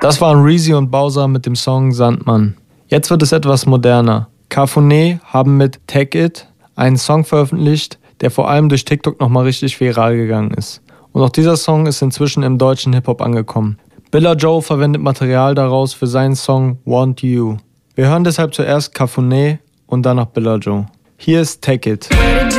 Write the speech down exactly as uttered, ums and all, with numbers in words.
Das waren Reezy und Bowser mit dem Song Sandmann. Jetzt wird es etwas moderner. Cafuné haben mit Take It einen Song veröffentlicht, der vor allem durch TikTok nochmal richtig viral gegangen ist. Und auch dieser Song ist inzwischen im deutschen Hip-Hop angekommen. Billa Joe verwendet Material daraus für seinen Song Want You. Wir hören deshalb zuerst Cafuné und danach Billa Joe. Hier ist Take It.